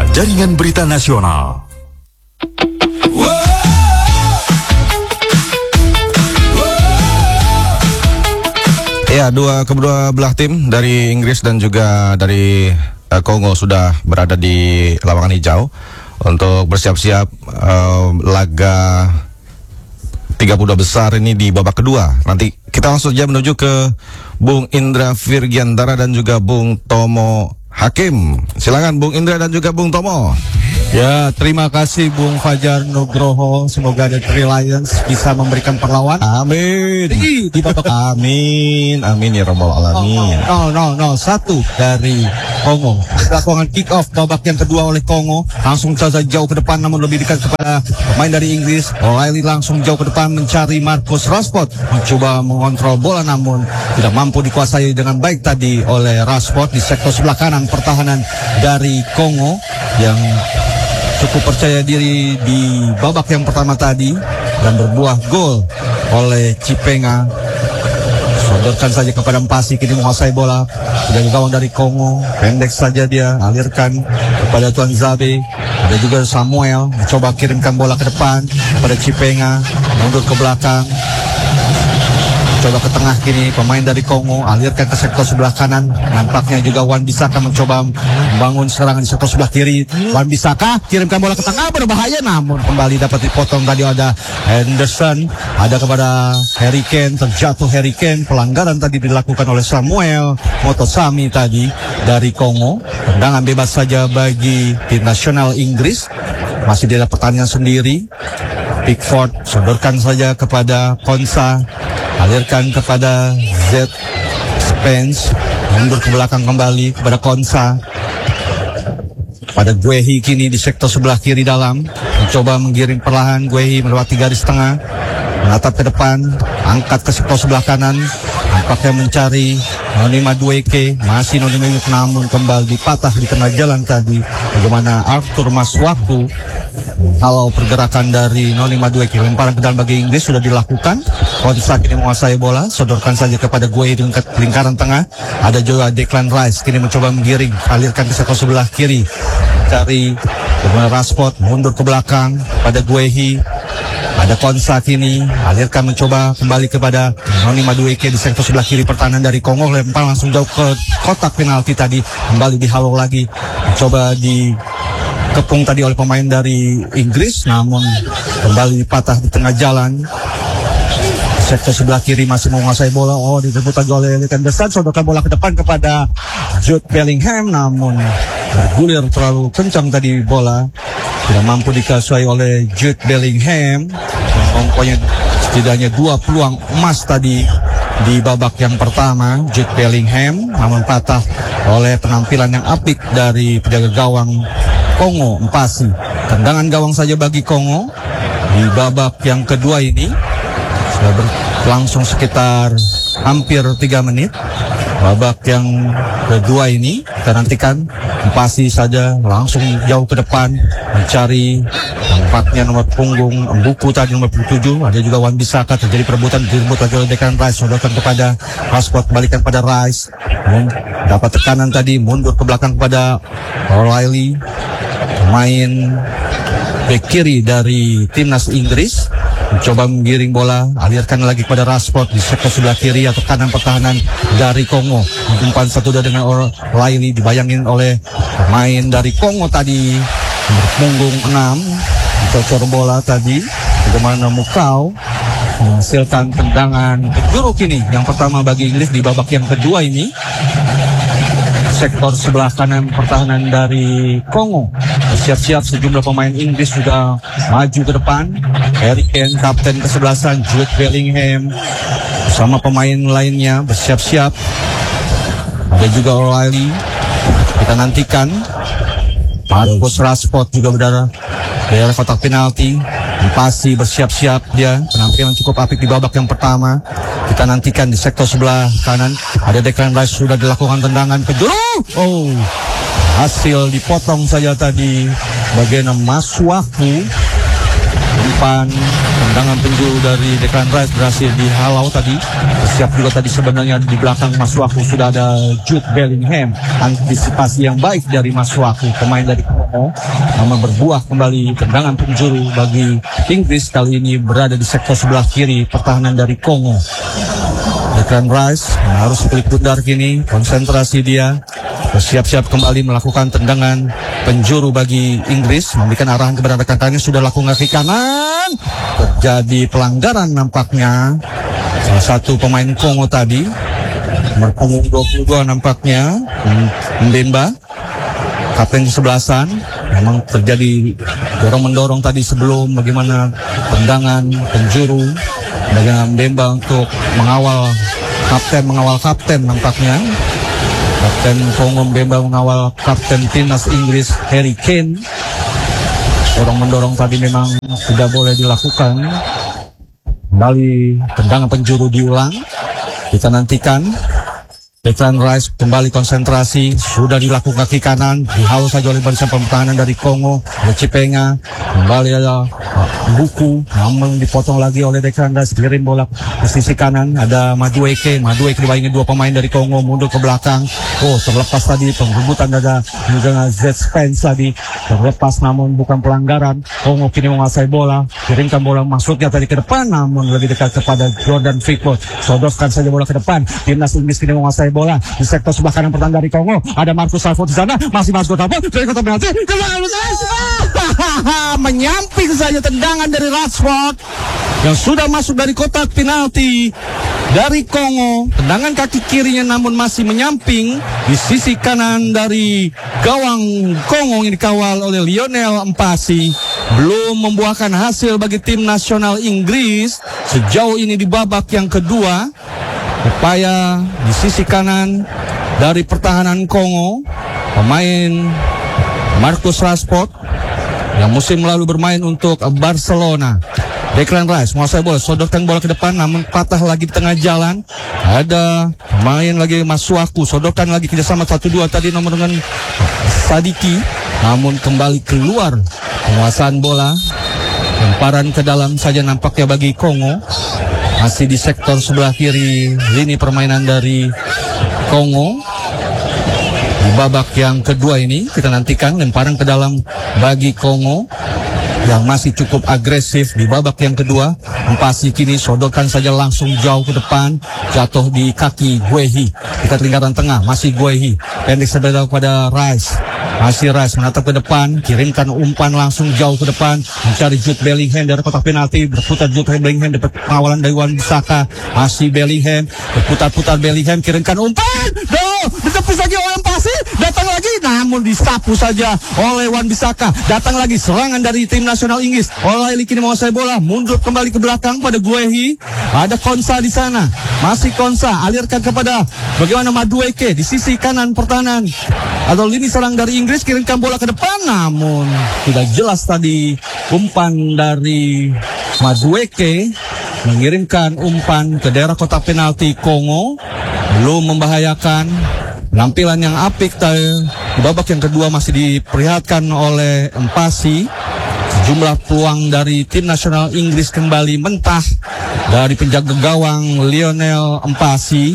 Jaringan Berita Nasional. Ya, kedua belah tim dari Inggris dan juga dari Kongo sudah berada di lapangan hijau untuk bersiap-siap laga 32 besar ini di babak kedua. Nanti kita langsung saja menuju ke Bung Indra Virgiantara dan juga Bung Tomo Hakim. Silakan Bung Indra dan juga Bung Tomo. Ya, terima kasih Bung Fajar Nugroho. Semoga The Three Lions bisa memberikan perlawanan. Amin. Di babak Amin ya rabbal alamin. 0-1 dari Kongo. Lakukan kick off babak yang kedua oleh Kongo. Langsung saja jauh ke depan namun lebih dekat kepada pemain dari Inggris. O'Reilly langsung jauh ke depan mencari Marcus Rashford. Mencoba mengontrol bola namun tidak mampu dikuasai dengan baik tadi oleh Rashford di sektor sebelah kanan pertahanan dari Kongo yang cukup percaya diri di babak yang pertama tadi dan berbuah gol oleh Cipenga. Sodorkan saja kepada Mpasi, kini menguasai bola. Sudah gawang dari Kongo, pendek saja dia, alirkan kepada Tuan Zabe. Ada juga Samuel, mencoba kirimkan bola ke depan kepada Cipenga, mundur ke belakang. Coba ke tengah kini pemain dari Kongo, alirkan ke sektor sebelah kanan. Nampaknya juga Wan Bisaka mencoba membangun serangan di sektor sebelah kiri. Wan Bisaka kirimkan bola ke tengah, berbahaya namun kembali dapat dipotong. Tadi ada Henderson, ada kepada Harry Kane, terjatuh Harry Kane. Pelanggaran tadi dilakukan oleh Samuel Motosami tadi dari Kongo. Tendangan bebas saja bagi tim nasional Inggris. Masih di dalam pertandingan sendiri. Pickford sodorkan saja kepada Konsa, alirkan kepada Z Spence, mundur ke belakang kembali kepada Konsa, pada Guehi kini di sektor sebelah kiri dalam, mencoba menggiring perlahan. Guehi melewati garis tengah, menatap ke depan, angkat ke sektor sebelah kanan, nampaknya mencari Noni Madueke, masih Noni Madueke namun kembali patah di tengah jalan tadi. Bagaimana Arthur Maswaku kalau pergerakan dari Noni Madueke, lemparan ke dalam bagi Inggris sudah dilakukan. Konsa kini menguasai bola, sodorkan saja kepada Guehi di lingkaran tengah. Ada juga Declan Rice kini mencoba menggiring, alirkan ke sektor sebelah kiri, cari Rashford, mundur ke belakang pada Guehi. Ada Konsa kini, alirkan mencoba kembali kepada Noni Madueke di sektor sebelah kiri pertahanan dari Kongo. Lempar langsung jauh ke kotak penalti tadi, kembali dihalau lagi, mencoba dikepung tadi oleh pemain dari Inggris, namun kembali patah di tengah jalan. Sektor sebelah kiri masih menguasai bola. Direbut lagi oleh Henderson, sodorkan bola ke depan kepada Jude Bellingham, namun bergulir terlalu kencang tadi bola, tidak mampu dikuasai oleh Jude Bellingham. Mempunyai setidaknya 2 peluang emas tadi di babak yang pertama Jude Bellingham, namun patah oleh penampilan yang apik dari penjaga gawang Kongo, Mpasi. Tendangan gawang saja bagi Kongo di babak yang kedua ini. Sudah berlangsung sekitar hampir 3 menit. Babak yang kedua ini kita nantikan. Mpasi saja langsung jauh ke depan mencari tempatnya nomor punggung Mbuku tadi nomor 27. Ada juga Wan Bisaka, terjadi perebutan, direbut lagi oleh Declan Rice, sodorkan kepada Rashford, balikan pada Rice. Dapat tekanan tadi, mundur ke belakang kepada O'Reilly, pemain bek kiri dari timnas Inggris. Mencoba menggiring bola, alirkan lagi kepada Rashford di sektor sebelah kiri atau kanan pertahanan dari Kongo. Umpan satu dengan O'Reilly, dibayangin oleh pemain dari Kongo tadi, punggung 6, cocor bola tadi. Bagaimana Mukau menghasilkan tendangan penjuru kini. Yang pertama bagi Inggris di babak yang kedua ini. Sektor sebelah kanan pertahanan dari Kongo. Siap-siap sejumlah pemain Inggris sudah maju ke depan. Harry Kane, kapten kesebelasan, Jude Bellingham bersama pemain lainnya bersiap-siap. Ada juga O'Reilly. Kita nantikan. Marcus Rashford juga berada di kotak penalti. Mpasi bersiap-siap dia, penampilan cukup apik di babak yang pertama. Kita nantikan di sektor sebelah kanan. Ada Declan Rice, sudah dilakukan tendangan penjuru. Hasil dipotong saja tadi bagian Maswaku. Umpan tendangan penjuru dari Declan Rice berhasil dihalau tadi. Siap juga tadi sebenarnya di belakang Masuaku sudah ada Jude Bellingham. Antisipasi yang baik dari Masuaku, pemain dari Kongo, namun berbuah kembali tendangan penjuru bagi Inggris. Kali ini berada di sektor sebelah kiri pertahanan dari Kongo. Declan Rice harus klik bundar kini, konsentrasi dia, bersiap-siap kembali melakukan tendangan penjuru bagi Inggris, memberikan arahan kepada rekan-rekannya, sudah lakukan kaki kanan, terjadi pelanggaran nampaknya salah satu pemain Kongo tadi, nomor punggung 22 nampaknya, Mbemba, kapten kesebelasan. Memang terjadi dorong-mendorong tadi sebelum bagaimana tendangan penjuru dengan Mbemba untuk mengawal kapten nampaknya. Kapten Kongo Mbemba mengawal kapten timnas Inggris Harry Kane. Dorong-mendorong tadi memang tidak boleh dilakukan. Kembali tendangan penjuru diulang. Kita nantikan. Declan Rice kembali konsentrasi, sudah dilakukan kaki kanan, dihalau saja oleh barisan pertahanan dari Kongo. Ada Cipenga, kembali ada Buku, namun dipotong lagi oleh Declan Rice, kirim bola ke sisi kanan, ada Madueke dibayangi dua pemain dari Kongo, mundur ke belakang. Oh, terlepas tadi pengebutan ada juga Z Spence tadi, terlepas namun bukan pelanggaran. Kongo kini menguasai bola, kirimkan bola masuknya tadi ke depan, namun lebih dekat kepada Jordan Pickford. Sodorkan saja bola ke depan, timnas Inggris kini menguasai bola di sektor sebelah kanan pertahanan dari Kongo. Ada Marcus Rashford di sana, masih Marcus Rashford dari kotak penalti, menyamping saja tendangan dari Rashford yang sudah masuk dari kotak penalti dari Kongo. Tendangan kaki kirinya namun masih menyamping di sisi kanan dari gawang Kongo yang dikawal oleh Lionel Mpasi. Belum membuahkan hasil bagi tim nasional Inggris sejauh ini di babak yang kedua. Upaya di sisi kanan dari pertahanan Kongo, pemain Marcus Rashford yang musim lalu bermain untuk Barcelona. Declan Rice menguasai bola, sodorkan bola ke depan, namun patah lagi di tengah jalan. Ada pemain lagi Masuaku, sodorkan lagi kerjasama 1-2 tadi nomor dengan Sadiki, namun kembali keluar penguasaan bola. Lemparan ke dalam saja nampaknya bagi Kongo. Masih di sektor sebelah kiri lini permainan dari Kongo. Di babak yang kedua ini kita nantikan lemparan ke dalam bagi Kongo yang masih cukup agresif di babak yang kedua. Mpasi kini sodorkan saja langsung jauh ke depan, jatuh di kaki Guehi. Kita lingkaran tengah, masih Guehi, pendek sebelah kepada Rice. Masih Rice menatap ke depan, kirimkan umpan langsung jauh ke depan, mencari Jude Bellingham dari kotak penalti, berputar Jude Bellingham dapat pengawalan dari Wan-Bissaka. Masih Bellingham, berputar-putar Bellingham, kirimkan umpan, ditepis lagi oleh Mpasi, datang lagi, namun disapu saja oleh Wan-Bissaka. Datang lagi serangan dari tim nasional Inggris. O'Reilly kini menguasai bola, mundur kembali ke belakang pada Guehi. Ada Konsa di sana, masih Konsa, alirkan kepada bagaimana Madueke di sisi kanan pertahanan atau lini serang dari Inggris, kirimkan bola ke depan, namun tidak jelas tadi umpan dari Madueke mengirimkan umpan ke daerah kotak penalti Kongo. Belum membahayakan. Penampilan yang apik tadi di babak yang kedua masih diperlihatkan oleh Mpasi. Sejumlah peluang dari tim nasional Inggris kembali mentah dari penjaga gawang Lionel Mpasi.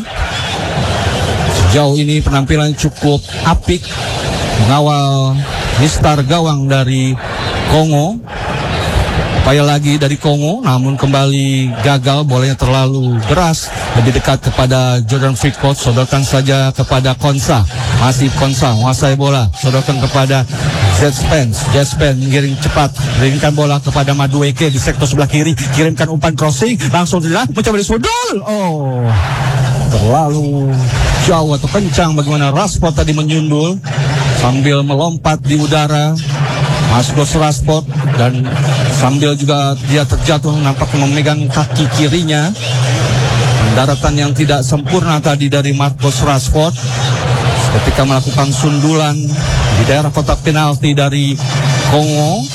Sejauh ini penampilan cukup apik mengawal mistar gawang dari Kongo. Upaya lagi dari Kongo, namun kembali gagal, bolanya terlalu deras, lebih dekat kepada Jordan Pickford, sodorkan saja kepada Konsa. Masih Konsa menguasai bola, sodorkan kepada Z Spence mengiring cepat, kirimkan bola kepada Madueke di sektor sebelah kiri, kirimkan umpan crossing, langsung tidak mencoba disodol. Oh, terlalu jauh atau kencang bagaimana Rashford tadi menyundul sambil melompat di udara. Marcus Rashford dan sambil juga dia terjatuh nampaknya memegang kaki kirinya. Daratan yang tidak sempurna tadi dari Marcus Rashford ketika melakukan sundulan di daerah kotak penalti dari Kongo.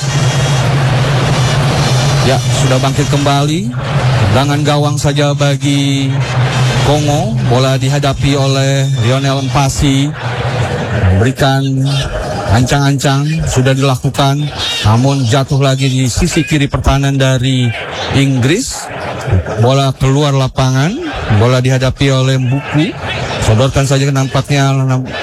Ya, sudah bangkit kembali. Tendangan gawang saja bagi Kongo. Bola dihadapi oleh Lionel Mpasi, memberikan ancang-ancang, sudah dilakukan, namun jatuh lagi di sisi kiri pertahanan dari Inggris. Bola keluar lapangan, bola dihadapi oleh Mbuku. Sodorkan saja, nampaknya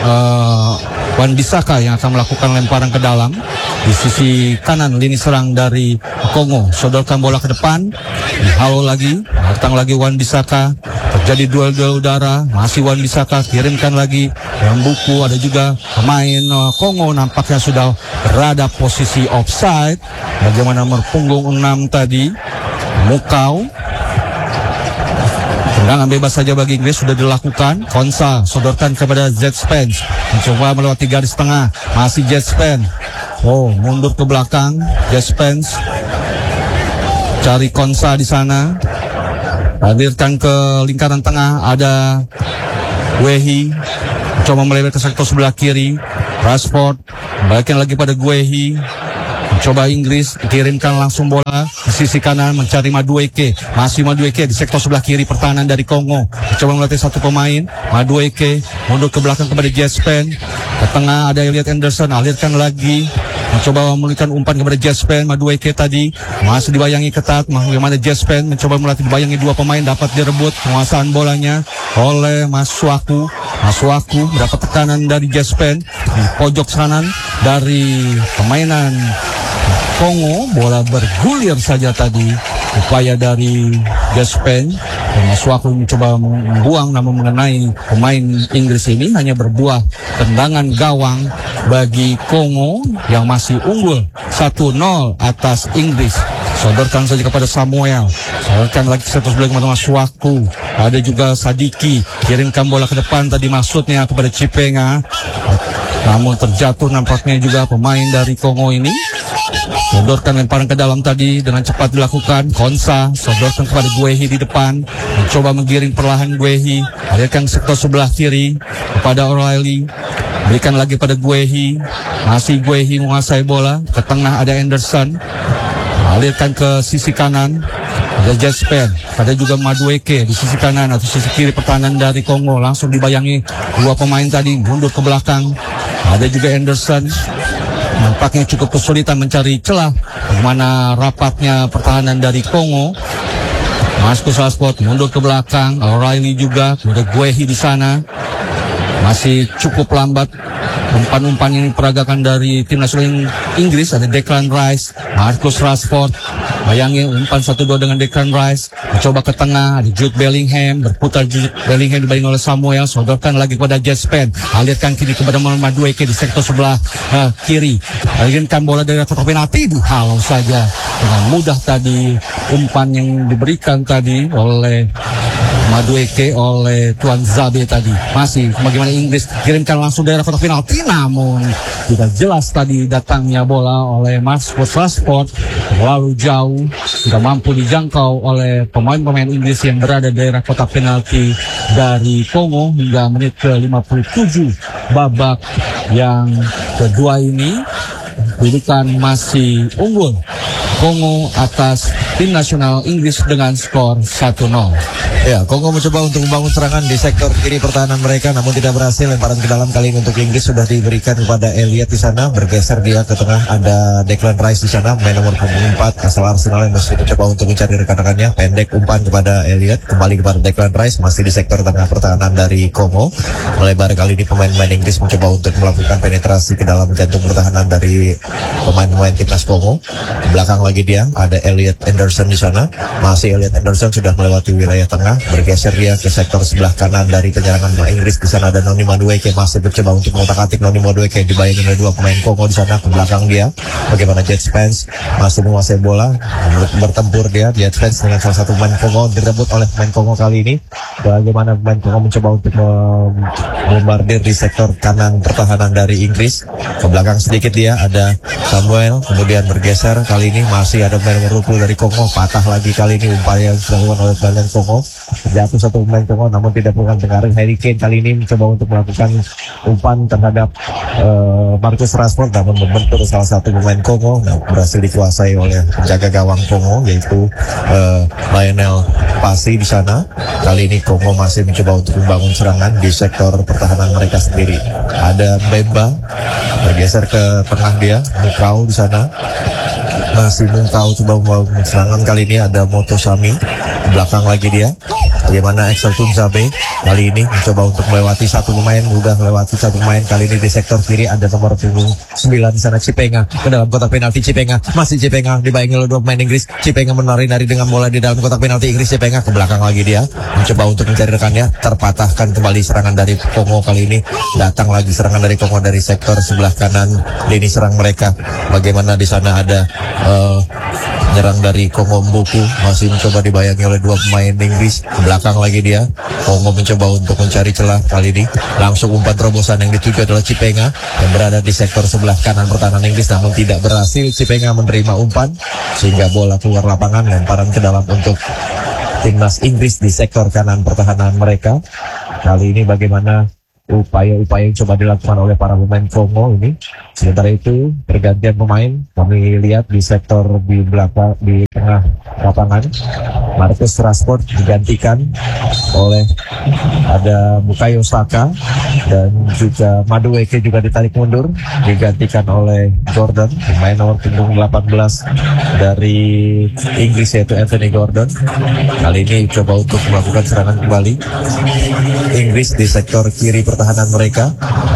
Wan Bissaka yang akan melakukan lemparan ke dalam di sisi kanan lini serang dari Kongo. Sodorkan bola ke depan, halo lagi, datang lagi Wan Bissaka. Terjadi duel-duel udara, masih Wan Bissaka, kirimkan lagi Mbuku. Ada juga pemain Kongo nampaknya sudah berada posisi offside. Bagaimana nomor punggung 6 tadi, Mukau. Tendangan bebas saja bagi Inggris sudah dilakukan. Konsa sodorkan kepada Jet Spence, mencoba melewati garis tengah, masih Jet Spence. Oh, mundur ke belakang Jet Spence, cari Konsa di sana, hadirkan ke lingkaran tengah. Ada Guehi, coba melebar ke sektor sebelah kiri. Rashford balikkan lagi pada Guehi. Coba Inggris kirimkan langsung bola ke sisi kanan, mencari Madueke. Masih Madueke di sektor sebelah kiri pertahanan dari Kongo. Coba melatih satu pemain, Madueke mundur ke belakang kepada Jespen. Ke tengah ada Elliot Anderson, alirkan lagi, mencoba memulihkan umpan kepada Jespen. Madueke tadi masih dibayangi ketat. Bagaimana Jespen mencoba melatih, dibayangi dua pemain, dapat direbut penguasaan bolanya oleh Masuaku. Masuaku mendapat tekanan dari Jespen di pojok kanan dari permainan Kongo. Bola bergulir saja tadi, upaya dari Jespen. Masuaku mencoba membuang, namun mengenai pemain Inggris ini hanya berbuah tendangan gawang bagi Kongo yang masih unggul 1-0 atas Inggris. Sodorkan saja kepada Samuel, sodorkan lagi satu sebelah kepada Masuaku. Ada juga Sadiki, kirimkan bola ke depan tadi maksudnya kepada Cipenga, namun terjatuh nampaknya juga pemain dari Kongo ini. Sodorkan lemparan ke dalam tadi dengan cepat dilakukan. Konsa sodorkan kepada Guehi di depan, mencoba menggiring perlahan Guehi, alirkan sektor sebelah kiri kepada O'Reilly, berikan lagi pada Guehi. Masih Guehi menguasai bola, ke tengah ada Anderson, alirkan ke sisi kanan, ada Jespen, ada juga Madueke di sisi kanan atau sisi kiri pertahanan dari Kongo. Langsung dibayangi dua pemain tadi, mundur ke belakang. Ada juga Anderson, nampaknya cukup kesulitan mencari celah bagaimana rapatnya pertahanan dari Kongo. Marcus Rashford mundur ke belakang, O'Reilly juga, ada Guehi di sana. Masih cukup lambat umpan-umpan yang diperagakan dari tim nasional Inggris. Ada Declan Rice, Marcus Rashford, bayangi umpan 1-2 dengan Declan Rice, mencoba ke tengah, ada Jude Bellingham, berputar Jude Bellingham dibayangi oleh Samuel, sodorkan lagi kepada Jespen, alirkan kiri kepada Madueke di sektor sebelah kiri, alirkan bola dari kotak penalti, dihalau saja dengan mudah tadi umpan yang diberikan tadi oleh Madueke oleh Tuan Zabe tadi. Masih bagaimana Inggris kirimkan langsung daerah kotak penalti, namun tidak jelas tadi datangnya bola oleh Marcus Rashford, terlalu jauh, tidak mampu dijangkau oleh pemain-pemain Inggris yang berada di daerah kotak penalti dari Kongo. Hingga menit ke-57 babak yang kedua ini, kedudukan masih unggul Kongo atas tim nasional Inggris dengan skor 1-0. Ya, Kongo mencoba untuk membangun serangan di sektor kiri pertahanan mereka, namun tidak berhasil. Lemparan ke dalam kali ini untuk Inggris sudah diberikan kepada Elliot di sana, bergeser dia ke tengah. Ada Declan Rice di sana, main nomor punggung 4 asal Arsenal yang masih mencoba untuk mencari rekan-rekannya. Pendek umpan kepada Elliot, kembali kepada Declan Rice, masih di sektor tengah pertahanan dari Kongo. Melebar kali ini pemain-pemain Inggris mencoba untuk melakukan penetrasi ke dalam jantung pertahanan dari pemain-pemain timnas Kongo. Di belakang lagi dia ada Elliot Anderson di sana, masih Elliot Anderson sudah melewati wilayah tengah. Bergeser dia ke sektor sebelah kanan dari penyerangan Inggris. Di sana ada Noni Madueke, masih mencoba untuk mengotak-atik. Noni Madueke dibayangi oleh dua pemain Kongo di sana. Ke belakang dia bagaimana Jet Spence masih menguasai bola, bertempur dia. Jet Spence dengan salah satu pemain Kongo, direbut oleh pemain Kongo kali ini. Bagaimana pemain Kongo mencoba untuk membombardir di sektor kanan pertahanan dari Inggris. Ke belakang sedikit dia ada Samuel, kemudian bergeser kali ini masih ada pemain nomor 20 dari Kongo. Patah lagi kali ini upaya yang dilakukan oleh pemain Kongo. Jatuh satu pemain Kongo namun tidak bukan pengaruh. Harry Kane kali ini mencoba untuk melakukan umpan terhadap Marcus Rashford, namun membentur salah satu pemain Kongo. Berhasil dikuasai oleh penjaga gawang Kongo, yaitu Lionel Pasi di sana. Kali ini Kongo masih mencoba untuk membangun serangan di sektor pertahanan mereka sendiri. Ada Mbemba bergeser ke tengah dia, Mukau di sana. Masih Mungkau coba membangun serangan, kali ini ada Motosami belakang lagi dia. Bagaimana Axel Tunzabe kali ini mencoba untuk melewati satu pemain, udah melewati satu pemain. Kali ini di sektor kiri ada nomor punggung 9 di sana, Cipenga ke dalam kotak penalti. Cipenga, masih Cipenga dibayangi oleh dua pemain Inggris. Cipenga menari-nari dengan bola di dalam kotak penalti Inggris. Cipenga ke belakang lagi dia mencoba untuk mencari rekannya, terpatahkan kembali serangan dari Kongo. Kali ini datang lagi serangan dari Kongo dari sektor sebelah kanan lini serang mereka. Bagaimana di sana ada nyerang dari Kongo Mbuku, masih mencoba dibayangi oleh dua pemain Inggris. Ke belakang lagi dia, Kongo mencoba untuk mencari celah. Kali ini langsung umpan terobosan yang dituju adalah Cipenga yang berada di sektor sebelah kanan pertahanan Inggris, namun tidak berhasil Cipenga menerima umpan sehingga bola keluar lapangan. Lemparan ke dalam untuk timnas Inggris di sektor kanan pertahanan mereka. Kali ini bagaimana upaya-upaya yang coba dilakukan oleh para pemain Kongo ini. Sementara itu pergantian pemain kami lihat di sektor di belakang, di tengah lapangan. Marcus Rashford digantikan oleh ada Bukayo Saka, dan juga Madueke juga ditarik mundur, digantikan oleh Gordon, pemain nomor punggung 18 dari Inggris yaitu Anthony Gordon. Kali ini coba untuk melakukan serangan kembali Inggris di sektor kiri pertahanan mereka.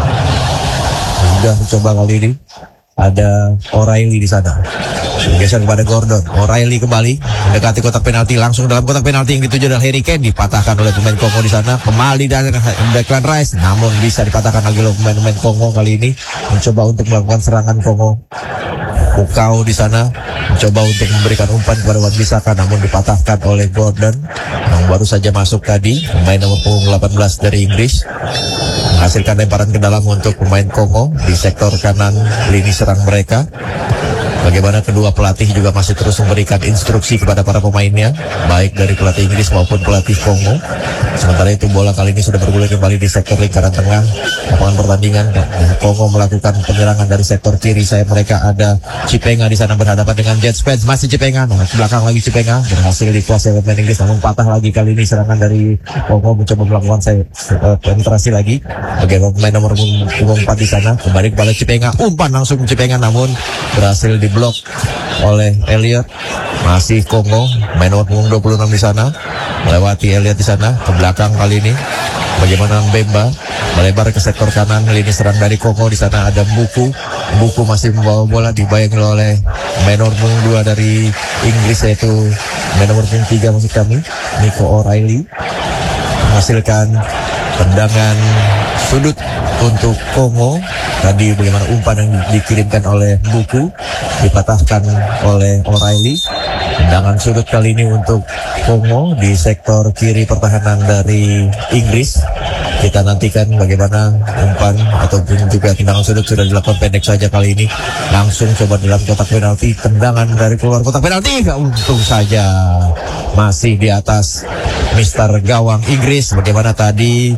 Sudah mencoba kali ini ada O'Reilly di sana, geser kepada Gordon. O'Reilly kembali mendekati kotak penalti, langsung dalam kotak penalti yang dituju adalah Harry Kane, dipatahkan oleh pemain Kongo di sana. Kembali dari Declan Rice, namun bisa dipatahkan lagi oleh pemain Kongo. Kali ini mencoba untuk melakukan serangan Kongo. Mukau di sana mencoba untuk memberikan umpan kepada Wan-Bissaka, namun dipatahkan oleh Gordon yang baru saja masuk tadi, pemain nomor punggung 18 dari Inggris, menghasilkan lemparan ke dalam untuk pemain Kongo di sektor kanan lini serang mereka. Bagaimana kedua pelatih juga masih terus memberikan instruksi kepada para pemainnya, baik dari pelatih Inggris maupun pelatih Kongo. Sementara itu bola kali ini sudah bergulir kembali di sektor lingkaran tengah lapangan pertandingan. Kongo melakukan penyerangan dari sektor kiri. Saya mereka ada Cipenga di sana berhadapan dengan Jet Spence, masih Cipenga, nah belakang lagi Cipenga, berhasil dikuasai oleh pemain Inggris, namun patah lagi kali ini serangan dari Kongo mencoba melakukan penetrasi lagi. Bagaimana pemain nomor punggung 4 di sana kembali kepada Cipenga, umpan langsung Cipenga, namun berhasil diblok oleh Elliot. Masih Kongo, main nomor punggung 26 di sana, melewati Elliot di sana ke belakang kali ini. Bagaimana Mbemba melebar ke sektor kanan lini serang dari Kongo. Di sana ada Mbuku masih membawa bola, dibayangi oleh main nomor punggung 2 dari Inggris yaitu main nomor punggung 3 maksud kami, Nico O'Reilly, menghasilkan tendangan sudut untuk Kongo. Tadi bagaimana umpan yang dikirimkan oleh Mbuku dipatahkan oleh O'Reilly. Tendangan sudut kali ini untuk Kongo di sektor kiri pertahanan dari Inggris. Kita nantikan bagaimana umpan ataupun juga tendangan sudut sudah dilakukan pendek saja kali ini. Langsung coba dalam kotak penalti, tendangan dari keluar kotak penalti, untung saja masih di atas Mister Gawang Inggris. Bagaimana tadi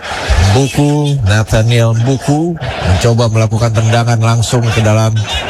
Nathaniel Mbuku mencoba melakukan tendangan langsung ke dalam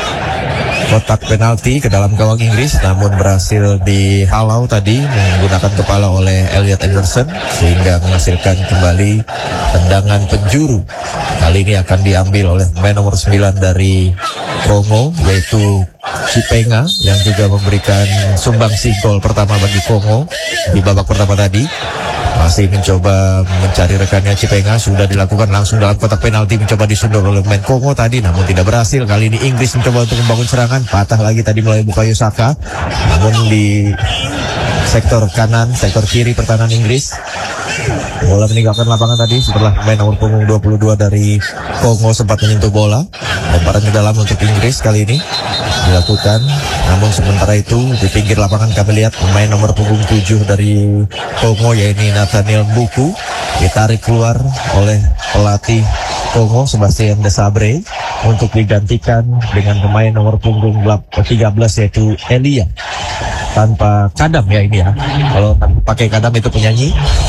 kotak penalti, ke dalam gawang Inggris, namun berhasil dihalau tadi menggunakan kepala oleh Elliot Anderson sehingga menghasilkan kembali tendangan penjuru. Kali ini akan diambil oleh pemain nomor 9 dari Kongo yaitu Cipenga, yang juga memberikan sumbangsi gol pertama bagi Kongo di babak pertama tadi. Masih mencoba mencari rekannya Cipenga, sudah dilakukan langsung dalam kotak penalti, mencoba disundur oleh pemain Kongo tadi, namun tidak berhasil. Kali ini Inggris mencoba untuk membangun serangan, patah lagi tadi melalui Bukayo Saka, namun di sektor kanan, sektor kiri pertahanan Inggris, bola meninggalkan lapangan tadi setelah pemain nomor punggung 22 dari Kongo sempat menyentuh bola. Lemparan ke dalam untuk Inggris kali ini dilakukan, namun sementara itu di pinggir lapangan kami lihat pemain nomor punggung 7 dari Kongo yaitu Nathaniel Mbuku ditarik keluar oleh pelatih Kongo Sebastian Desabre untuk digantikan dengan pemain nomor punggung 13 yaitu Elia. Tanpa kadam ya ini ya, kalau pakai kadam itu penyanyi.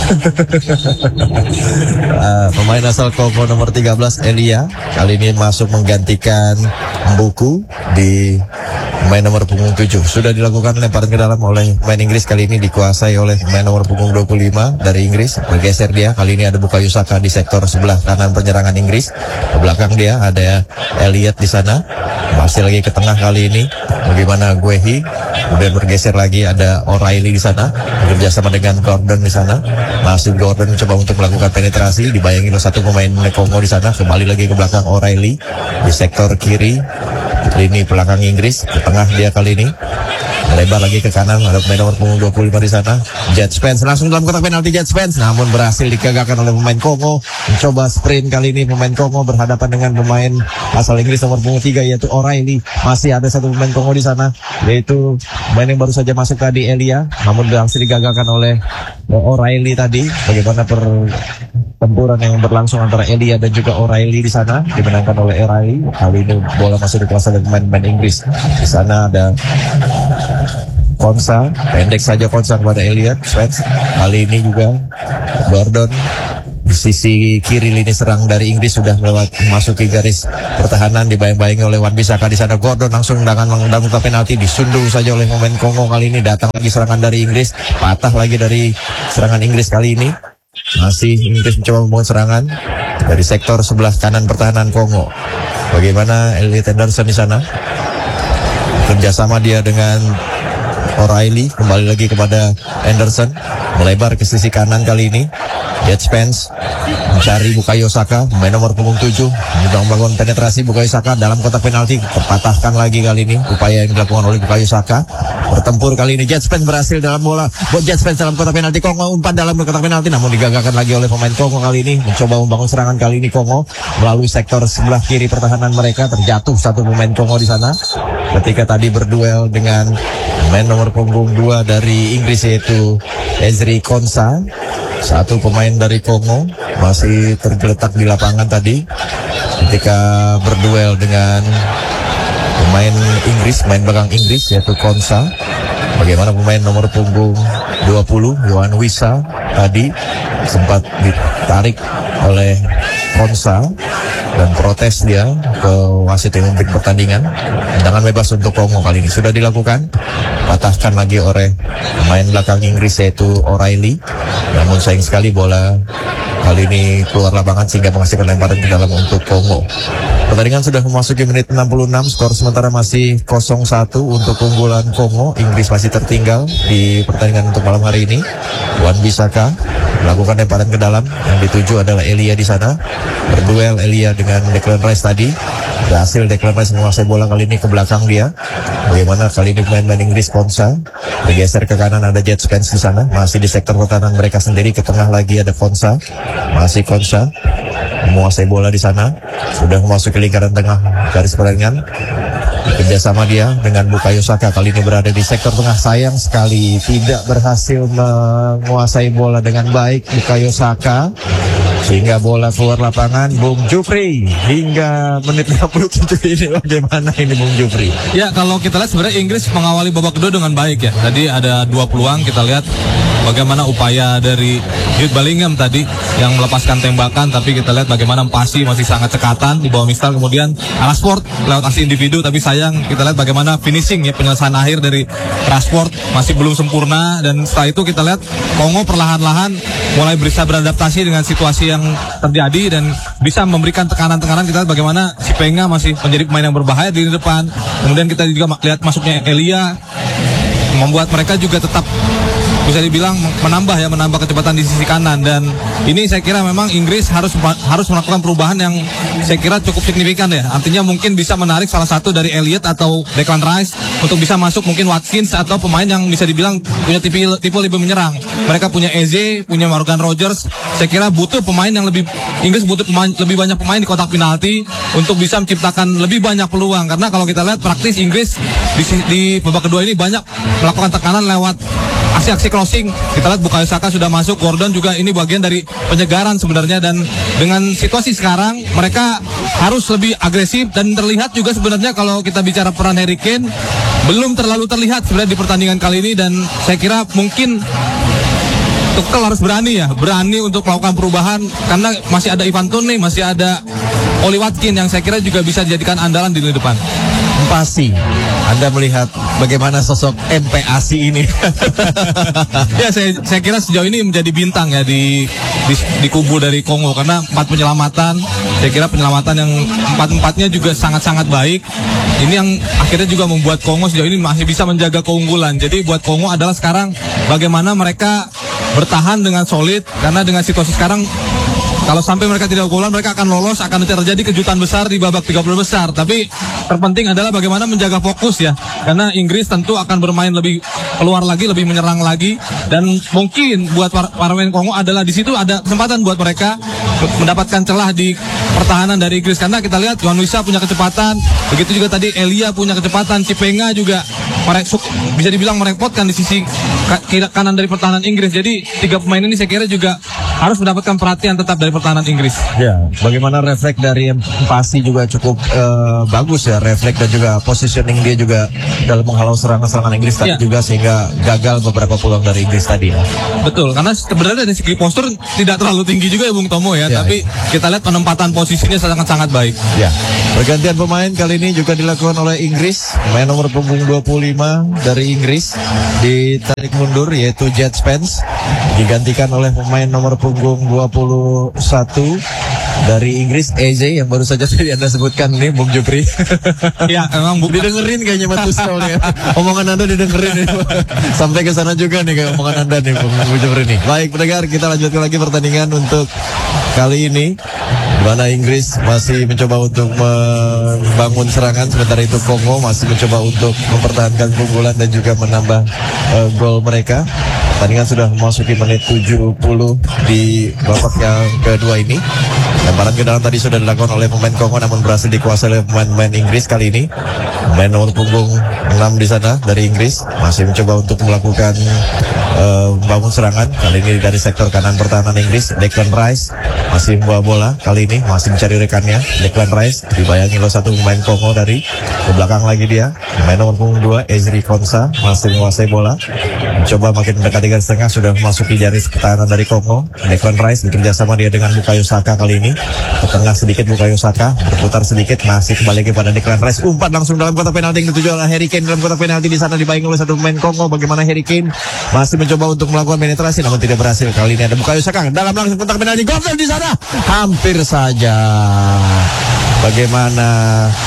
Pemain asal Kongo nomor 13 Elia kali ini masuk menggantikan Mbuku di pemain nomor punggung 7. Sudah dilakukan lemparan ke dalam oleh pemain Inggris, kali ini dikuasai oleh pemain nomor punggung 25 dari Inggris. Bergeser dia, kali ini ada Bukayo Saka di sektor sebelah kanan penyerangan Inggris. Ke belakang dia ada Elliot di sana. Masih lagi ke tengah kali ini. Bagaimana Guehi? Kemudian bergeser lagi ada O'Reilly di sana. Bekerja sama dengan Gordon di sana. Masih Gordon mencoba untuk melakukan penetrasi. Dibayangi oleh satu pemain Kongo di sana. Kembali lagi ke belakang O'Reilly di sektor kiri. Ini belakang Inggris, ke tengah dia kali ini. Melebar lagi ke kanan, ada pemain nomor punggung 25 di sana. Jet Spence langsung dalam kotak penalti Jet Spence, namun berhasil digagalkan oleh pemain Kongo. Mencoba sprint kali ini pemain Kongo berhadapan dengan pemain asal Inggris nomor punggung 3 yaitu O'Reilly. Masih ada satu pemain Kongo di sana, yaitu pemain yang baru saja masuk tadi, Elia. Namun berhasil digagalkan oleh O'Reilly tadi. Bagaimana pertempuran yang berlangsung antara Elia dan juga O'Reilly di sana, dimenangkan oleh O'Reilly. Kali ini bola masih dikuasai oleh pemain Inggris. Di sana ada Konsa, pendek saja Konsa kepada Elliot Spence. Kali ini juga Gordon di sisi kiri lini serang dari Inggris sudah memasuki garis pertahanan, dibayang-bayangi oleh Wan Bissaka di sana. Gordon langsung dengan mengundang penalti, disundul saja oleh pemain Kongo. Kali ini datang lagi serangan dari Inggris, patah lagi dari serangan Inggris kali ini. Masih Inggris mencoba membangun serangan dari sektor sebelah kanan pertahanan Kongo. Bagaimana Elliot Henderson di sana? Kerjasama dia dengan O'Reilly, kembali lagi kepada Anderson, melebar ke sisi kanan kali ini. Jet Spence mencari Bukayo Saka, pemain nomor punggung 7, membangun penetrasi Bukayo Saka dalam kotak penalti, terpatahkan lagi kali ini upaya yang dilakukan oleh Bukayo Saka. Bertempur kali ini Jet Spence berhasil dalam bola, Jet Spence dalam kotak penalti. Kongo umpan dalam kotak penalti, namun digagalkan lagi oleh pemain Kongo kali ini. Mencoba membangun serangan kali ini Kongo melalui sektor sebelah kiri pertahanan mereka. Terjatuh satu pemain Kongo di sana ketika tadi berduel dengan pemain nomor punggung 2 dari Inggris yaitu Ezri Konsa. Satu pemain dari Kongo masih tergeletak di lapangan tadi ketika berduel dengan pemain Inggris, pemain belakang Inggris yaitu Konsa. Bagaimana pemain nomor punggung 20 Yohan Wissa tadi sempat ditarik oleh Konsa dan protes dia ke wasit yang memimpin pertandingan. Tendangan bebas untuk Kongo kali ini sudah dilakukan, patahkan lagi oleh pemain belakang Inggris yaitu O'Reilly. Namun sayang sekali bola kali ini keluar lapangan sehingga menghasilkan lemparan ke dalam untuk Kongo. Pertandingan sudah memasuki menit 66, skor sementara masih 0-1 untuk keunggulan Kongo. Inggris masih tertinggal di pertandingan untuk malam hari ini. Wan Bissaka melakukan lemparan ke dalam, yang dituju adalah Elia di sana. Berduel Elia dengan Declan Rice tadi. Berhasil Declan Rice menguasai bola kali ini ke belakang dia. Bagaimana kali ini pemain Inggris Konsa bergeser ke kanan, ada Jet Spence di sana. Masih di sektor pertahanan mereka sendiri, ke tengah lagi ada Konsa. Masih Konsa menguasai bola di sana. Sudah memasuki lingkaran tengah garis pertandingan. Kerjasama dia dengan Bukayo Saka kali ini berada di sektor tengah. Sayang sekali tidak berhasil menguasai bola dengan baik Bukayo Saka, sehingga bola keluar lapangan. Bung Jupri, hingga menit 57 ini bagaimana ini Bung Jupri? Ya, kalau kita lihat sebenarnya Inggris mengawali babak kedua dengan baik ya. Tadi ada 2 peluang, kita lihat bagaimana upaya dari Jude Bellingham tadi yang melepaskan tembakan, tapi kita lihat bagaimana masih sangat cekatan di bawah Mistal. Kemudian Rashford lewat aksi individu, tapi sayang kita lihat bagaimana finishing ya, penyelesaian akhir dari Rashford masih belum sempurna. Dan setelah itu kita lihat Kongo perlahan-lahan mulai bisa beradaptasi dengan situasi yang terjadi dan bisa memberikan tekanan-tekanan. Kita lihat bagaimana si Penga masih menjadi pemain yang berbahaya di depan. Kemudian kita juga lihat masuknya Elia membuat mereka juga tetap bisa dibilang menambah kecepatan di sisi kanan. Dan ini saya kira memang Inggris harus melakukan perubahan yang saya kira cukup signifikan ya. Artinya mungkin bisa menarik salah satu dari Elliot atau Declan Rice untuk bisa masuk, mungkin Watkins atau pemain yang bisa dibilang punya tipe lebih menyerang. Mereka punya Eze, punya Morgan Rogers. Saya kira butuh pemain yang Inggris butuh lebih banyak pemain di kotak penalti untuk bisa menciptakan lebih banyak peluang. Karena kalau kita lihat praktis Inggris di babak kedua ini banyak melakukan tekanan lewat aksi-aksi crossing. Kita lihat Bukayo Saka sudah masuk, Gordon juga ini bagian dari penyegaran sebenarnya. Dan dengan situasi sekarang mereka harus lebih agresif, dan terlihat juga sebenarnya kalau kita bicara peran Harry Kane belum terlalu terlihat sebenarnya di pertandingan kali ini. Dan saya kira mungkin Tuchel harus berani untuk melakukan perubahan, karena masih ada Ivan Toney, masih ada Oli Watkins yang saya kira juga bisa dijadikan andalan di lini depan. Mpasi, Anda melihat bagaimana sosok MPASI ini? Ya, saya kira sejauh ini menjadi bintang ya di kubu dari Kongo, karena 4 penyelamatan, saya kira penyelamatan yang 4-4-nya juga sangat-sangat baik. Ini yang akhirnya juga membuat Kongo sejauh ini masih bisa menjaga keunggulan. Jadi buat Kongo adalah sekarang bagaimana mereka bertahan dengan solid, karena dengan situasi sekarang kalau sampai mereka tidak keunggulan, mereka akan lolos, akan terjadi kejutan besar di babak 30 besar. Tapi terpenting adalah bagaimana menjaga fokus ya. Karena Inggris tentu akan bermain lebih keluar lagi, lebih menyerang lagi. Dan mungkin buat para pemain Kongo adalah di situ ada kesempatan buat mereka mendapatkan celah di pertahanan dari Inggris. Karena kita lihat Juan Wissa punya kecepatan, begitu juga tadi Elia punya kecepatan, Cipenga juga bisa dibilang merepotkan di sisi kanan dari pertahanan Inggris. Jadi 3 pemain ini saya kira juga harus mendapatkan perhatian tetap dari pertahanan Inggris. Ya, bagaimana refleks dari Mpasi juga cukup bagus ya, refleks dan juga positioning dia juga dalam menghalau serangan-serangan Inggris tadi juga, sehingga gagal beberapa peluang dari Inggris tadi ya. Betul, karena sebenarnya dari segi postur tidak terlalu tinggi juga ya Bung Tomo ya, tapi kita lihat penempatan posisinya sangat-sangat baik. Ya, pergantian pemain kali ini juga dilakukan oleh Inggris. Pemain nomor punggung 25 dari Inggris ditarik mundur, yaitu Jet Spence, digantikan oleh pemain nomor punggung 21 dari Inggris, Eze, yang baru saja tadi Anda sebutkan nih, Bung Jupri. Ya, memang didengerin kayaknya Matusol ya. Omongan Anda didengerin ya. Sampai ke sana juga nih kayak omongan Anda nih, Bung Jupri nih. Baik, pendengar, kita lanjutkan lagi pertandingan untuk kali ini, di mana Inggris masih mencoba untuk membangun serangan, sementara itu Kongo masih mencoba untuk mempertahankan keunggulan dan juga menambah gol mereka. Pertandingan sudah memasuki menit 70 di babak yang kedua ini. Lemparan ke dalam tadi sudah dilakukan oleh pemain Kongo, namun berhasil dikuasai oleh pemain Inggris kali ini. Pemain nomor punggung 6 di sana dari Inggris masih mencoba untuk melakukan bangun serangan. Kali ini dari sektor kanan pertahanan Inggris, Declan Rice masih membawa bola. Kali ini masih mencari rekannya, Declan Rice dibayangi oleh satu pemain Kongo dari ke belakang lagi dia. Pemain nomor punggung 2, Ezri Konsa masih menguasai bola, mencoba makin mendekati garis tengah, sudah memasuki garis pertahanan dari Kongo. Declan Rice bekerja sama dia dengan Bukayo Saka kali ini. Ke tengah sedikit Bukayo Saka, berputar sedikit, masih kembali kepada Declan Rice, umpat langsung dalam kotak penalti yang dituju oleh Harry Kane dalam kotak penalti. Di sana dibayangi oleh satu pemain Kongo. Bagaimana Harry Kane masih mencoba untuk melakukan penetrasi, namun tidak berhasil. Kali ini ada Bukayo Saka dalam langsung kotak penalti, gol di sana, hampir saja. Bagaimana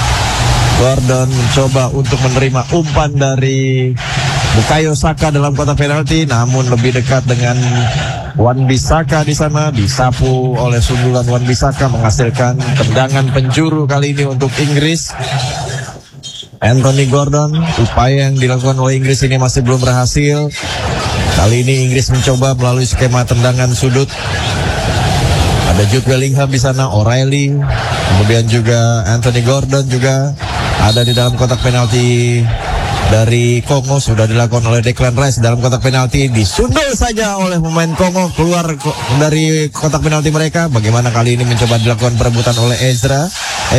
Gordon mencoba untuk menerima umpan dari Bukayo Saka dalam kotak penalti, namun lebih dekat dengan Wan-Bissaka di sana, disapu oleh sundulan Wan-Bissaka, menghasilkan tendangan penjuru kali ini untuk Inggris. Anthony Gordon, upaya yang dilakukan oleh Inggris ini masih belum berhasil. Kali ini Inggris mencoba melalui skema tendangan sudut. Ada Jude Bellingham di sana, O'Reilly, kemudian juga Anthony Gordon juga ada di dalam kotak penalti dari Kongo. Sudah dilakukan oleh Declan Rice dalam kotak penalti, disundul saja oleh pemain Kongo keluar dari kotak penalti mereka. Bagaimana kali ini mencoba dilakukan perebutan oleh Ezra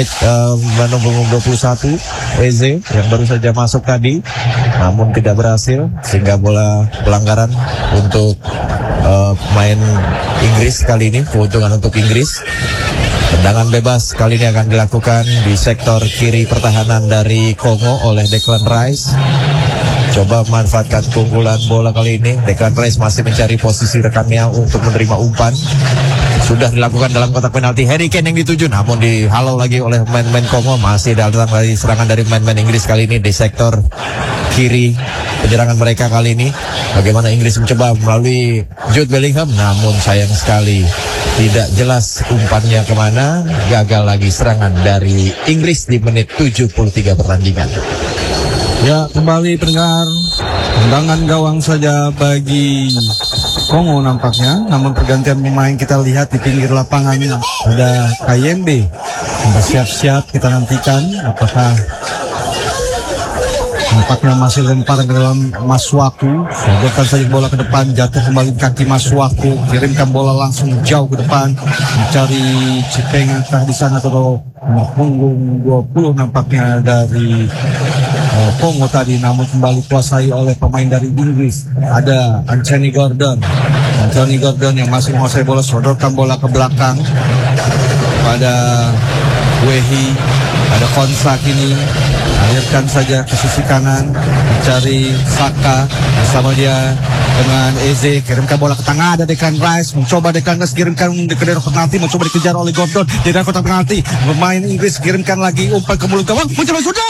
nomor 21 Eze yang baru saja masuk tadi, namun tidak berhasil, sehingga bola pelanggaran untuk pemain Inggris kali ini, keuntungan untuk Inggris. Tendangan bebas kali ini akan dilakukan di sektor kiri pertahanan dari Kongo oleh Declan Rice. Coba memanfaatkan keunggulan bola kali ini. Declan Rice masih mencari posisi rekannya untuk menerima umpan. Sudah dilakukan dalam kotak penalti, Harry Kane yang dituju, namun dihalau lagi oleh pemain-pemain Kongo. Masih datang lagi serangan dari pemain-pemain Inggris kali ini di sektor kiri penyerangan mereka kali ini. Bagaimana Inggris mencoba melalui Jude Bellingham, namun sayang sekali tidak jelas umpannya kemana. Gagal lagi serangan dari Inggris di menit 73 pertandingan. Ya, kembali pendengar, tendangan gawang saja bagi Kongo nampaknya. Namun pergantian pemain kita lihat di pinggir lapangan ada Kayembe bersiap-siap. Kita nantikan apakah nampaknya masih lempar ke dalam Masuaku. Sodorkan saja bola ke depan, jatuh kembali kaki Masuaku, kirimkan bola langsung jauh ke depan, mencari Cipenga di sana atau punggung 20 nampaknya dari Kongo tadi, namun kembali kuasai oleh pemain dari Inggris. Ada Anthony Gordon yang masih menguasai bola, sodorkan bola ke belakang pada Wehi, ada Konsa kini, Alirkan saja ke sisi kanan, mencari Saka bersama dia dengan Eze. Kirimkan bola ke tengah, ada Declan Rice. Mencoba Declan Rice kirimkan ke daerah kotak penalti, mencoba dikejar oleh Gordon di daerah kotak penalti. Pemain Inggris kirimkan lagi umpan ke mulut gawang, mencoba sudah.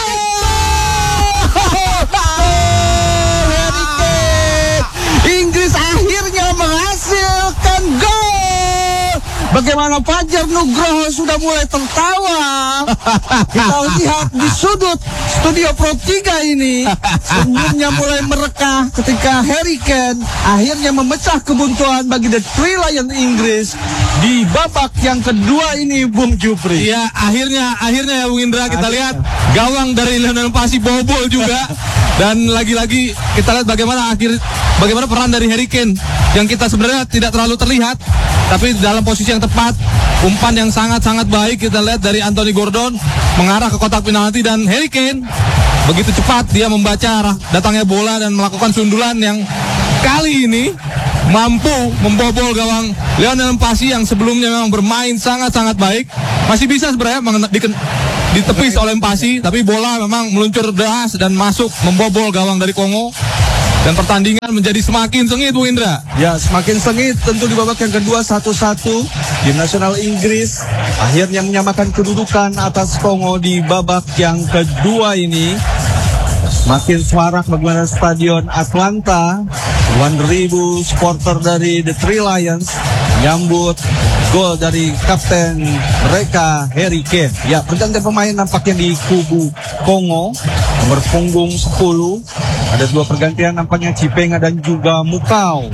Harry Kane. Inggris akhirnya menghasilkan gol. Bagaimana Fajar Nugroho sudah mulai tertawa. Kita lihat di sudut studio Pro 3 ini, senyumnya mulai merekah ketika Harry Kane akhirnya memecah kebuntuan bagi The Three Lions Inggris di babak yang kedua ini, Bung Jupri. Iya, akhirnya ya Bung Indra, kita lihat gawang dari Lionel Messi bobol juga. Dan lagi-lagi kita lihat bagaimana peran dari Harry Kane yang kita sebenarnya tidak terlalu terlihat, tapi dalam posisi yang tepat, umpan yang sangat-sangat baik kita lihat dari Anthony Gordon mengarah ke kotak penalti, dan Harry Kane begitu cepat dia membaca datangnya bola dan melakukan sundulan yang kali ini mampu membobol gawang Lionel Messi yang sebelumnya memang bermain sangat-sangat baik. Masih bisa sebenarnya ditepis oleh Messi, tapi bola memang meluncur deras dan masuk membobol gawang dari Kongo. Dan pertandingan menjadi semakin sengit, Bung Indra. Ya, semakin sengit tentu di babak yang kedua 1-1. Tim nasional Inggris akhirnya menyamakan kedudukan atas Kongo di babak yang kedua ini. Makin semarak bagaimana Stadion Atlanta. 1.000 supporter dari The Three Lions menyambut gol dari kapten mereka, Harry Kane. Ya, pergantian pemain nampaknya di kubu Kongo. Nomor punggung 10. Ada dua pergantian nampaknya, Cipenga dan juga Mukau.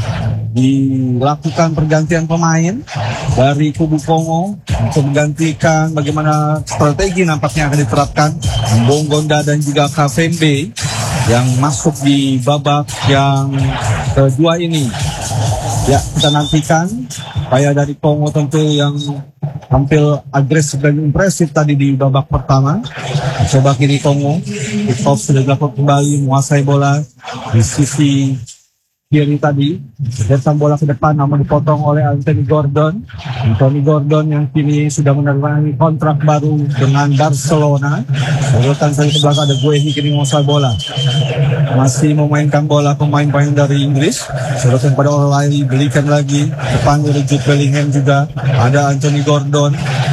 Dilakukan pergantian pemain dari kubu Kongo untuk menggantikan bagaimana strategi nampaknya akan diterapkan Bongonda dan juga Kavembe yang masuk di babak yang kedua ini. Ya, kita nantikan upaya dari Kongo tentu yang tampil agresif dan impresif tadi di babak pertama. Coba kiri Kongo, kick off sudah dilakukan kembali, menguasai bola di sisi kiri tadi, datang bola ke depan namun dipotong oleh Anthony Gordon. Anthony Gordon yang kini sudah menerima kontrak baru dengan Barcelona. Urutan saya ke belakang ada Guehi kini menguasai bola. Masih memainkan bola pemain-pemain dari Inggris. Urutan pada O'Reilly, belikan lagi depan dari Jude Bellingham juga. Ada Anthony Gordon.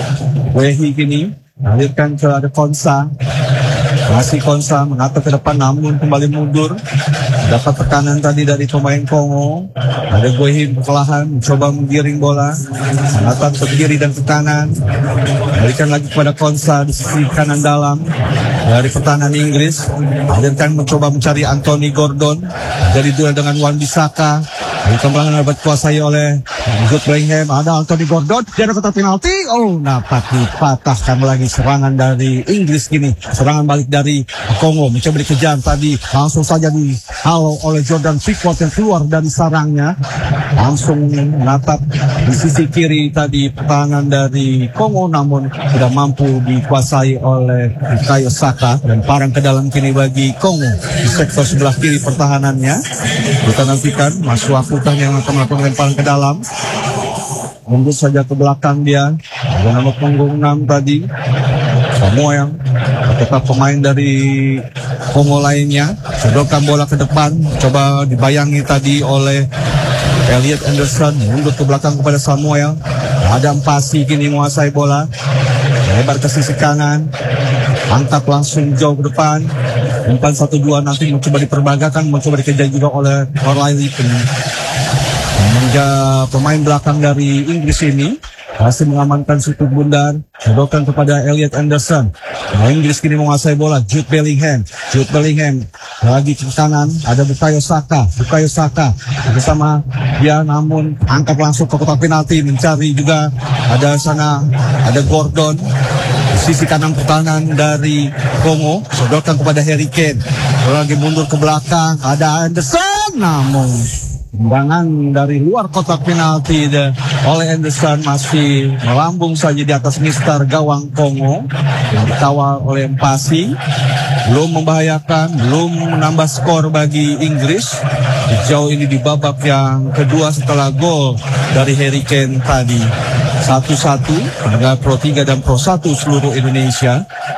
Guehi kini alirkan ke ada Konsa. Masih Konsa menatap ke depan namun kembali mundur. Dapat tekanan tadi dari pemain Kongo. Ada Guehi perlahan mencoba menggiring bola, menatap ke kiri dan ke kanan. Berikan lagi kepada Konsa di sisi kanan dalam dari pertahanan Inggris. Alirkan mencoba mencari Anthony Gordon. Dari duel dengan Wan-Bissaka. Dari kembangan dapat kuasai oleh Jude Bellingham. Ada Anthony Gordon di ada kotak penalti. Oh, dapat dipatahkan lagi serangan dari Inggris kini. Serangan balik dari Kongo mencoba dikejar tadi, langsung saja dihalau oleh Jordan Pickford yang keluar dari sarangnya, langsung menatap di sisi kiri tadi pertahanan dari Kongo namun tidak mampu dikuasai oleh Bukayo Saka dan parang ke dalam kini bagi Kongo di sektor sebelah kiri pertahanannya. Kita nantikan Mas Wakutan yang akan melakukan lemparan ke dalam. Mundur saja ke belakang dia. Ada nomor punggung 6 tadi, Samuel, tetap pemain dari Kongo lainnya. Sedorkan bola ke depan, coba dibayangi tadi oleh Elliot Anderson. Mundur ke belakang kepada Samuel. Ada Mpasi kini menguasai bola. Lebar ke sisi kanan, angkat langsung jauh ke depan. Umpan 1-2 nanti mencoba diperbagakan, mencoba dikejar juga oleh O'Reilly. Pemain belakang dari Inggris ini masih mengamankan situ bundar, sedorkan kepada Elliot Anderson. Inggris kini menguasai bola. Jude Bellingham lagi ke kanan, ada Bukayo Saka bersama dia namun angkat langsung ke kotak penalti, mencari juga ada Gordon di sisi kanan pertahanan dari Kongo, sedorkan kepada Harry Kane. Lagi mundur ke belakang, ada Anderson namun tendangan dari luar kotak penalti oleh Anderson masih melambung saja di atas mistar gawang Kongo yang dikawal oleh Mpasi. Belum membahayakan, belum menambah skor bagi Inggris sejauh ini di babak yang kedua setelah gol dari Harry Kane tadi. 1-1 pendengar Pro 3 dan Pro 1 seluruh Indonesia.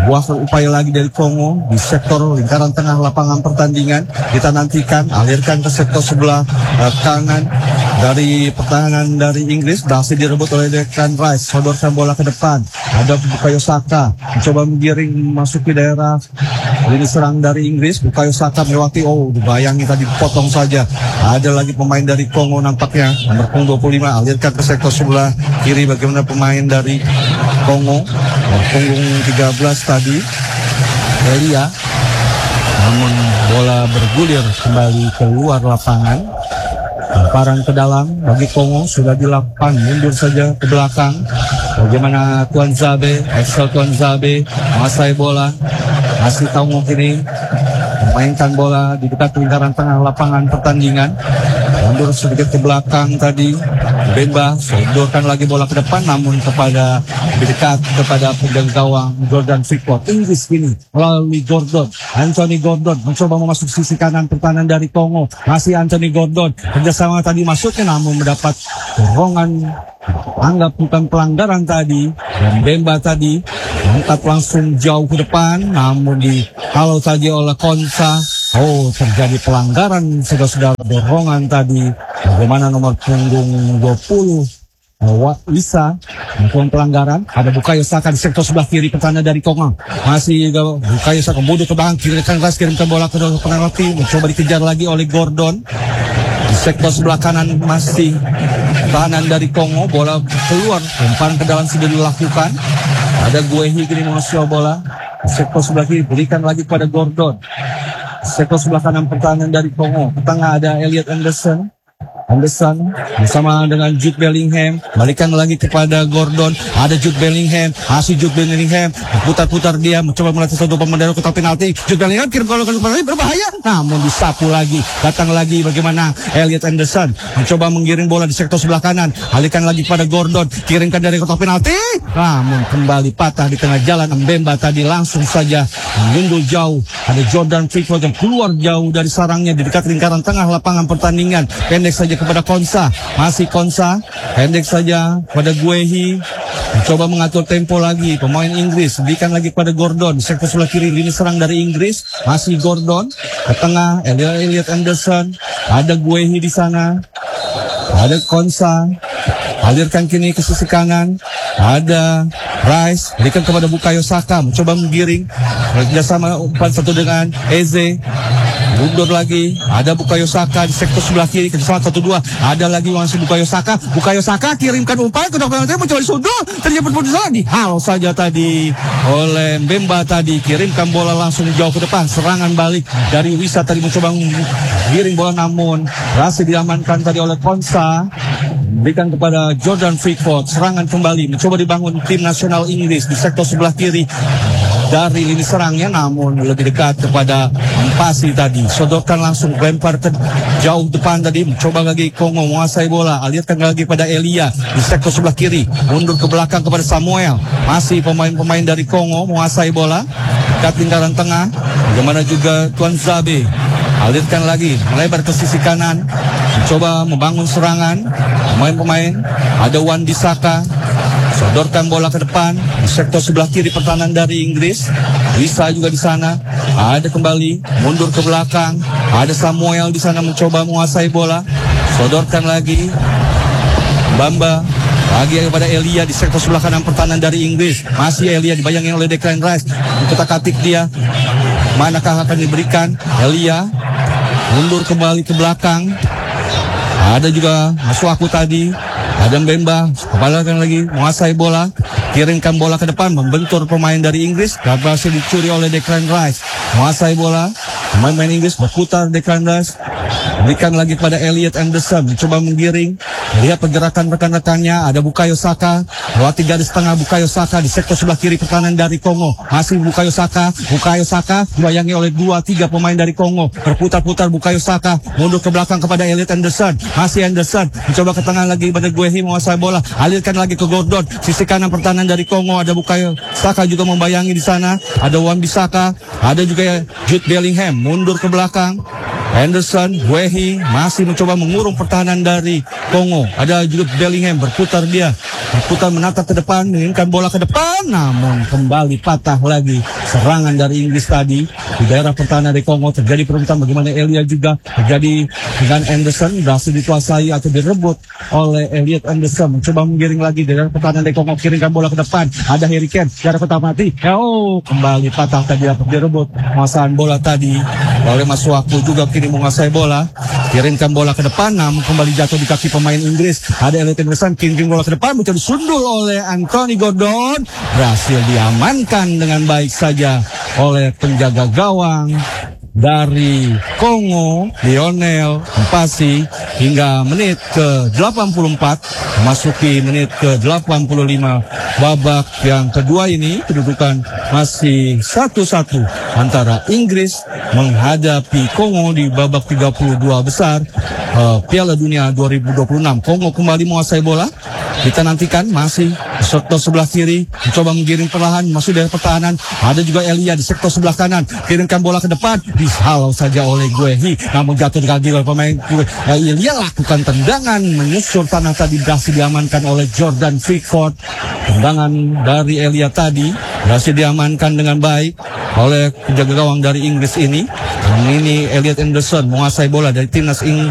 Buah upaya lagi dari Kongo di sektor lingkaran tengah lapangan pertandingan. Kita nantikan, alirkan ke sektor sebelah kanan dari pertahanan dari Inggris. Berhasil direbut oleh Declan Rice. Sodorkan bola ke depan. Ada Bukayo Saka mencoba menggiring memasuki daerah lini serang dari Inggris. Bukayo Saka melewati, dibayangi tadi potong saja. Ada lagi pemain dari Kongo nampaknya, nomor punggung 25, alirkan ke sektor sebelah kiri. Bagaimana pemain dari Kongo, nomor punggung 13 tadi, Elia. Namun bola bergulir kembali keluar lapangan. Lemparan ke dalam bagi Kongo, sudah dilakukan, mundur saja ke belakang. Bagaimana Tuan Zabe, Axel Tuan Zabe menguasai bola. Masih Kongo kini memainkan bola di dekat lingkaran tengah lapangan pertandingan. Mundur sedikit ke belakang tadi. Bemba sodorkan lagi bola ke depan, namun lebih dekat kepada pegang gawang Jordan Pickford. Inggris kini melalui Gordon. Anthony Gordon mencoba memasuk sisi kanan pertahanan dari Kongo. Masih Anthony Gordon kerjasama tadi masuknya, namun mendapat dorongan, anggap bukan pelanggaran tadi. Dan Bemba tadi angkat langsung jauh ke depan, namun dihalau saja oleh Konsa. Terjadi pelanggaran, saudara-saudara, dorongan tadi. Bagaimana nomor punggung 20 Wisa melakukan pelanggaran. Ada Bukayo Saka di sektor sebelah kiri pertahanan dari Kongo. Masih Bukayo Saka mundur ke belakang, kirimkan bola ke penalti, mencoba dikejar lagi oleh Gordon. Di sektor sebelah kanan masih pertahanan dari Kongo, bola keluar, lemparan ke dalam sudah dilakukan. Ada Guehi kini menguasai bola. Di sektor sebelah kiri berikan lagi kepada Gordon. Sektor sebelah kanan pertahanan dari Kongo. Ke tengah ada Elliot Anderson bersama dengan Jude Bellingham. Balikan lagi kepada Gordon. Ada Jude Bellingham. Masih Jude Bellingham. Putar-putar dia. Mencoba melatih satu pemain dari kotak penalti. Jude Bellingham kirim bola ke penalti. Berbahaya. Namun disapu lagi. Datang lagi bagaimana Elliot Anderson. Mencoba menggiring bola di sektor sebelah kanan. Alihkan lagi kepada Gordon. Kirimkan dari kotak penalti. Namun kembali patah di tengah jalan. Mbemba tadi langsung saja menyundul jauh. Ada Jordan Pickford yang keluar jauh dari sarangnya di dekat lingkaran tengah lapangan pertandingan. Pendek saja kepada Konsa. Masih Konsa. Pendek saja kepada Guehi. Mencoba mengatur tempo lagi. Pemain Inggris. Berikan lagi kepada Gordon. Sektor sebelah kiri. Lini serang dari Inggris. Masih Gordon. Ke tengah. Elliot Anderson. Ada Guehi di sana. Ada Konsa. Alirkan kini ke sisi kanan. Ada Rice. Berikan kepada Bukayo Saka. Mencoba menggiring. Kerjasama umpan satu dengan Eze. Mundur lagi. Ada Bukayo Saka di sektor sebelah kiri. Kerjasama 1-2. Ada lagi langsung Bukayo Saka. Bukayo Saka kirimkan umpan ke depan. Mencoba disundul. Terjadi perputusan. Dihalau saja tadi oleh Mbemba tadi. Kirimkan bola langsung jauh ke depan. Serangan balik dari Wisa tadi mencoba menggiring bola, namun berhasil diamankan tadi oleh Konsa. Berikan kepada Jordan Pickford. Serangan kembali. Mencoba dibangun tim nasional Inggris di sektor sebelah kiri. Dari lini serangnya, namun lebih dekat kepada Mpasi tadi. Sodorkan langsung, lempar ke jauh depan tadi. Mencoba lagi Kongo menguasai bola. Alirkan lagi pada Elia di sektor sebelah kiri. Mundur ke belakang kepada Samuel. Masih pemain-pemain dari Kongo menguasai bola. Dekat lingkaran tengah. Bagaimana juga Tuan Zabe. Alirkan lagi, melebar ke sisi kanan. Mencoba membangun serangan. Pemain-pemain. Ada Wan Bisaka. Sodorkan bola ke depan di sektor sebelah kiri pertahanan dari Inggris. Wisa juga di sana. Ada kembali mundur ke belakang. Ada Samuel di sana mencoba menguasai bola. Sodorkan lagi. Bamba lagi kepada Elia di sektor sebelah kanan pertahanan dari Inggris. Masih Elia dibayangi oleh Declan Rice. Ketak-katik dia. Manakah akan diberikan? Elia mundur kembali ke belakang. Ada juga Masuaku tadi. Ada Mbemba, kembalikan lagi, menguasai bola, kirimkan bola ke depan, membentur pemain dari Inggris, berhasil dicuri oleh Declan Rice, menguasai bola, pemain Inggris berputar Declan Rice, berikan lagi pada Elliot Anderson, mencoba menggiring, lihat pergerakan rekan-rekannya, ada Bukayo Saka, lewati garis tengah Bukayo Saka di sektor sebelah kiri pertahanan dari Kongo, masih Bukayo Saka, dibayangi oleh 2-3 pemain dari Kongo, berputar-putar Bukayo Saka, mundur ke belakang kepada Elliot Anderson, masih Anderson, mencoba ke tengah lagi pada Guehi menguasai bola, alirkan lagi ke Gordon, sisi kanan pertahanan dari Kongo, ada Bukayo Saka juga membayangi di sana, ada Wan Bisaka, ada juga Jude Bellingham, mundur ke belakang, Henderson, Guehi masih mencoba mengurung pertahanan dari Kongo. Ada juga Bellingham berputar menatap ke depan, menginginkan bola ke depan, namun kembali patah lagi serangan dari Inggris tadi di daerah pertahanan dari Kongo. Terjadi perebutan bagaimana Elia juga terjadi dengan Anderson, berhasil dikuasai atau direbut oleh Elliot Anderson. Mencoba menggiring lagi dari daerah pertahanan dari Kongo, kirimkan bola ke depan. Ada Harry Kane, jarak pertama mati. Kembali patah tadi dapat direbut penguasaan bola tadi oleh Masuaku juga kini menguasai bola, kirimkan bola ke depan, namun kembali jatuh di kaki pemain Inggris. Ada Elliot Anderson, kirim bola ke depan, mencoba disundul oleh Anthony Gordon, berhasil diamankan dengan baik saja oleh penjaga gawang dari Kongo, Lionel Mpasi. Hingga menit ke 84 memasuki menit ke 85 babak yang kedua ini, kedudukan masih 1-1 antara Inggris menghadapi Kongo di babak 32 besar Piala Dunia 2026. Kongo kembali menguasai bola. Kita nantikan masih di sektor sebelah kiri, mencoba menggiring perlahan masuk dari pertahanan. Ada juga Elia di sektor sebelah kanan, kirimkan bola ke depan, dihalau saja oleh Guehi, namun jatuh di kaki oleh pemain Elia. Lakukan tendangan menyusur tanah tadi, berhasil diamankan oleh Jordan Pickford. Tendangan dari Elia tadi berhasil diamankan dengan baik oleh penjaga gawang dari Inggris ini. Ini Elliot Anderson menguasai bola dari timnas